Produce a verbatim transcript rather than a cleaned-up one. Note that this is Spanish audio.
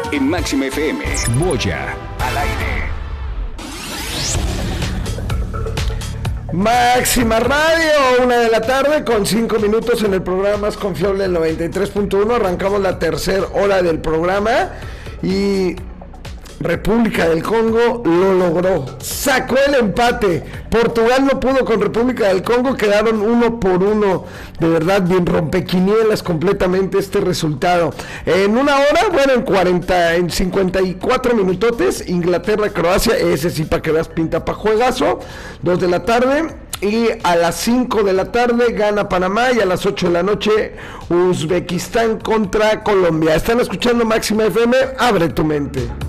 en Máxima F M. Boya al aire. Máxima Radio, una de la tarde con cinco minutos en el programa más confiable del noventa y tres punto uno. Arrancamos la tercera hora del programa y República del Congo lo logró, sacó el empate. Portugal no pudo con República del Congo, quedaron uno por uno. De verdad, bien rompequinielas completamente este resultado. En una hora, bueno, en cuarenta, en cincuenta y cuatro minutotes, Inglaterra-Croacia, ese sí para que veas pinta pa' juegazo, dos de la tarde. Y a las cinco de la tarde gana Panamá y a las ocho de la noche Uzbekistán contra Colombia. Están escuchando Máxima F M, abre tu mente.